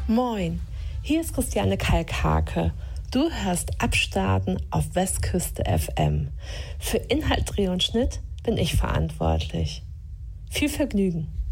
Moin, hier ist Christiane Kalkhake. Du hörst Abstarten auf Westküste FM. Für Inhalt, Dreh und Schnitt bin ich verantwortlich. Viel Vergnügen!